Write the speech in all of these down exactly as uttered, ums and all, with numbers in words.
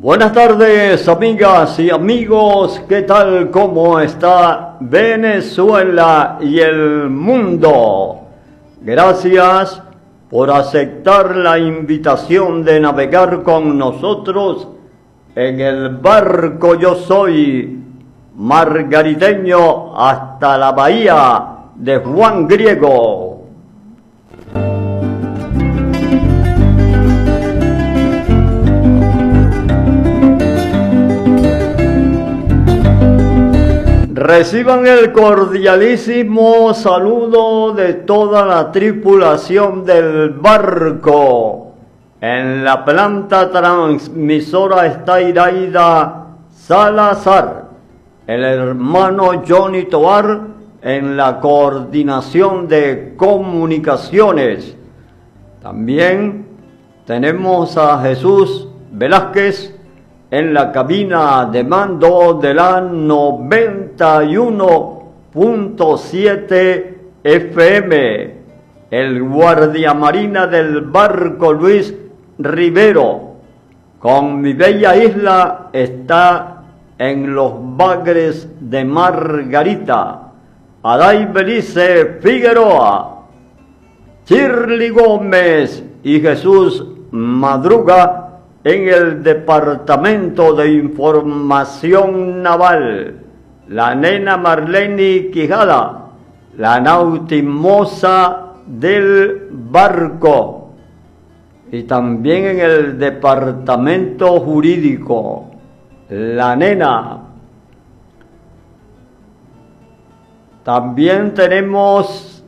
Buenas tardes, amigas y amigos, ¿qué tal? ¿Cómo está Venezuela y el mundo? Gracias por aceptar la invitación de navegar con nosotros en el barco Yo Soy, margariteño hasta la bahía de Juan Griego. Reciban el cordialísimo saludo de toda la tripulación del barco. En la planta transmisora está Iraida Salazar, el hermano Johnny Tovar en la coordinación de comunicaciones. También tenemos a Jesús Velázquez en la cabina de mando de la noventa y uno punto siete F M, el guardiamarina del barco Luis Rivero, con mi bella isla está en los bagres de Margarita, Aday Belice Figueroa, Shirley Gómez y Jesús Madruga en el Departamento de Información Naval, la nena Marlene Quijada, la nautimosa del barco, y también en el Departamento Jurídico, la nena. También tenemos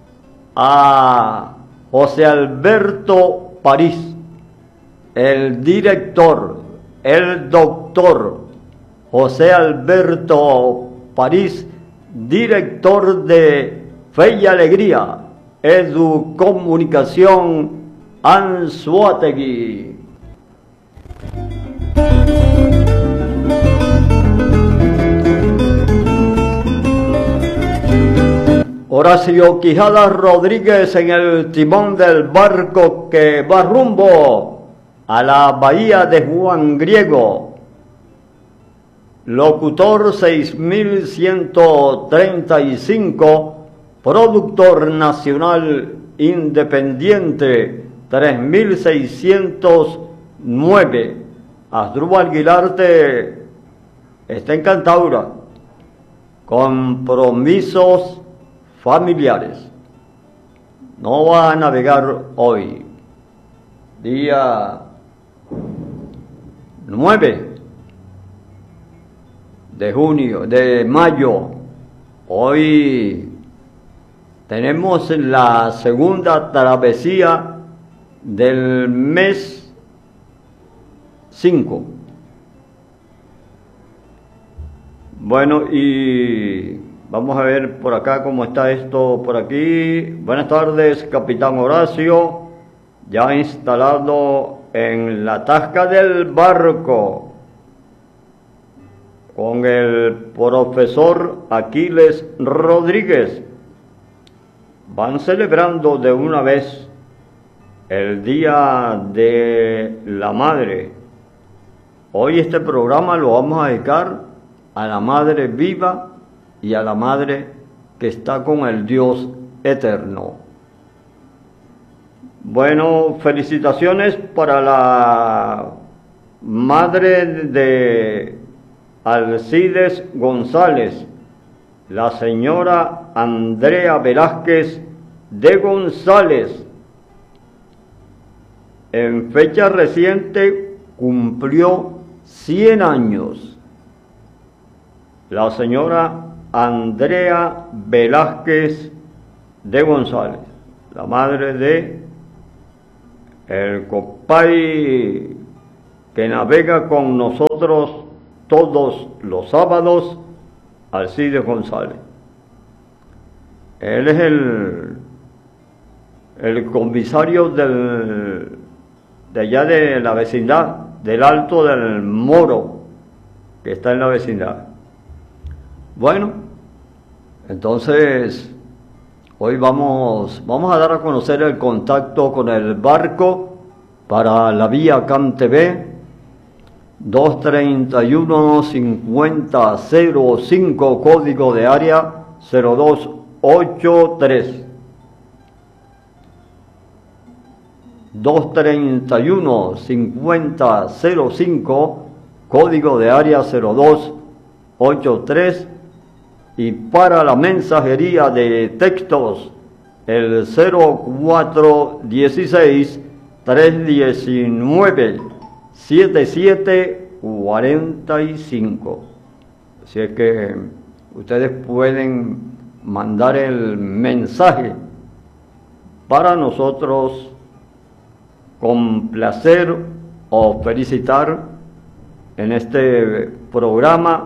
a José Alberto París, el director, el doctor José Alberto París, director de Fe y Alegría, Educomunicación Anzoátegui. Horacio Quijada Rodríguez en el timón del barco que va rumbo a la bahía de Juan Griego. Locutor seis mil ciento treinta y cinco, productor nacional independiente tres mil seiscientos nueve. Asdrúbal Aguilarte está en Cantaura. Compromisos familiares. No va a navegar hoy. Día nueve de junio, de mayo. Hoy tenemos la segunda travesía del mes cinco. Bueno, y vamos a ver por acá cómo está esto por aquí. Buenas tardes, capitán Horacio, ya instalado en la tasca del barco con el profesor Aquiles Rodríguez. Van celebrando de una vez el Día de la Madre. Hoy este programa lo vamos a dedicar a la Madre viva y a la Madre que está con el Dios eterno. Bueno, felicitaciones para la madre de Alcides González, la señora Andrea Velázquez de González. En fecha reciente cumplió cien años. La señora Andrea Velázquez de González, la madre de el compay que navega con nosotros todos los sábados, Alcides González. Él es el, el comisario del, de allá de la vecindad, del Alto del Moro, que está en la vecindad. Bueno, entonces hoy vamos, vamos a dar a conocer el contacto con el barco para la vía C A M T V dos treinta y uno cincuenta cero cinco, código de área cero dos ocho tres. dos treinta y uno cincuenta cero cinco, código de área cero dos ocho tres. Y para la mensajería de textos, el cero cuatro dieciséis tres diecinueve setenta y siete cuarenta y cinco. Así es que ustedes pueden mandar el mensaje para nosotros complacer o felicitar en este programa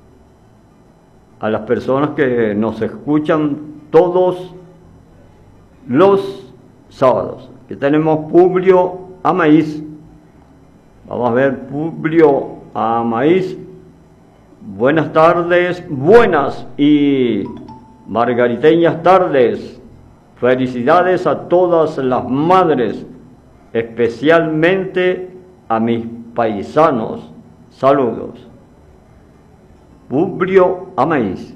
a las personas que nos escuchan todos los sábados. Aquí tenemos Publio Amaíz. Vamos a ver, Publio Amaíz. Buenas tardes, buenas y margariteñas tardes. Felicidades a todas las madres, especialmente a mis paisanos. Saludos. Publio Amaíz.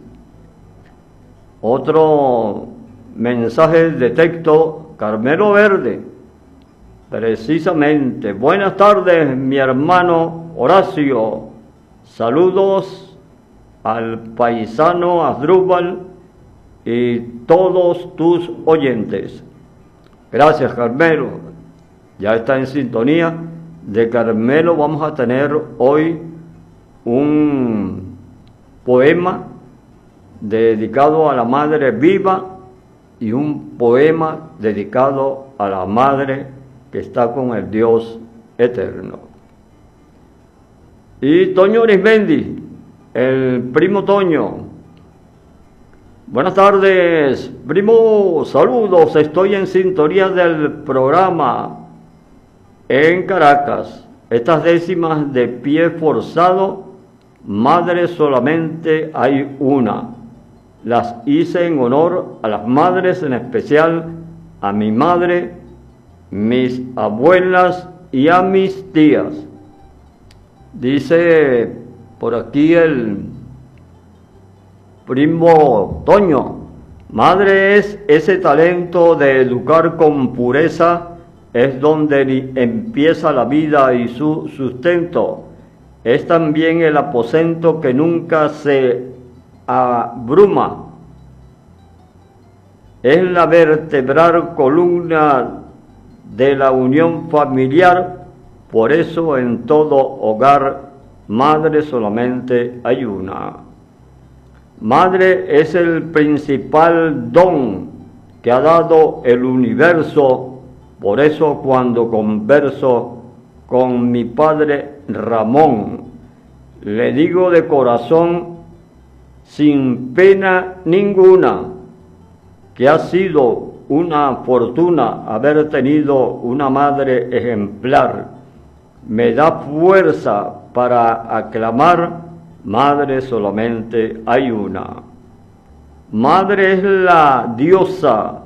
Otro mensaje de texto, Carmelo Verde. Precisamente, buenas tardes, mi hermano Horacio. Saludos al paisano Asdrúbal y todos tus oyentes. Gracias, Carmelo. Ya está en sintonía. De Carmelo vamos a tener hoy un poema dedicado a la Madre viva y un poema dedicado a la Madre que está con el Dios eterno. Y Toño Arismendi, el primo Toño. Buenas tardes, primo, saludos, estoy en sintonía del programa en Caracas. Estas décimas de pie forzado, madre solamente hay una. Las hice en honor a las madres, en especial a mi madre, mis abuelas y a mis tías. Dice por aquí el primo Toño, madre es ese talento de educar con pureza, es donde empieza la vida y su sustento. Es también el aposento que nunca se abruma. Es la vertebral columna de la unión familiar, por eso en todo hogar, madre solamente hay una. Madre es el principal don que ha dado el universo, por eso cuando converso con mi padre Ramón, le digo de corazón, sin pena ninguna, que ha sido una fortuna haber tenido una madre ejemplar. Me da fuerza para aclamar, madre solamente hay una. Madre es la diosa,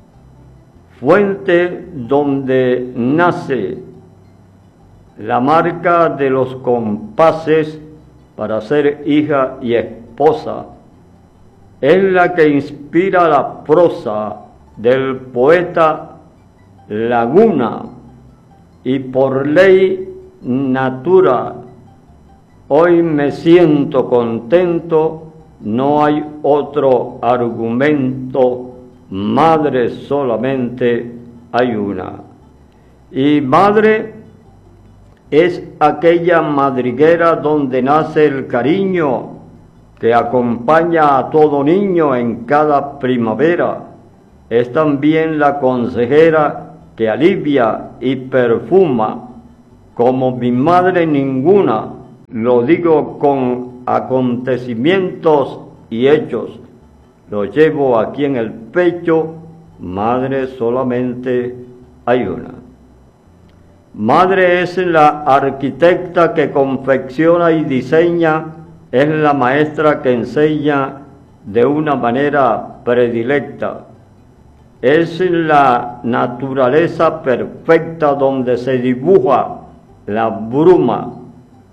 fuente donde nace la marca de los compases para ser hija y esposa. Es la que inspira la prosa del poeta Laguna y por ley natura. Hoy me siento contento, no hay otro argumento, madre solamente hay una. Y madre es aquella madriguera donde nace el cariño que acompaña a todo niño en cada primavera. Es también la consejera que alivia y perfuma, como mi madre ninguna, lo digo con acontecimientos y hechos. Lo llevo aquí en el pecho, madre solamente hay una. Madre es la arquitecta que confecciona y diseña, es la maestra que enseña de una manera predilecta. Es la naturaleza perfecta donde se dibuja la bruma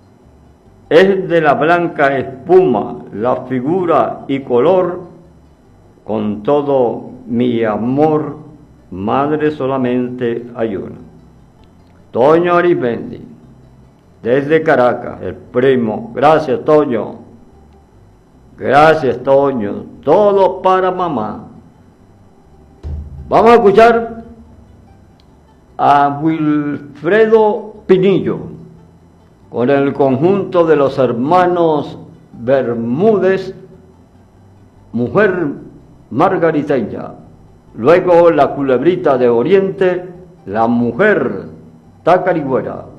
es de la blanca espuma la figura y color, con todo mi amor, madre solamente hay una. Toño Arismendi, desde Caracas, el primo. Gracias, Toño. Gracias, Toño. Todo para mamá. Vamos a escuchar a Wilfredo Pinillo con el conjunto de los hermanos Bermúdez, Mujer Margariteña. Luego la Culebrita de Oriente, La Mujer Tacarigüera.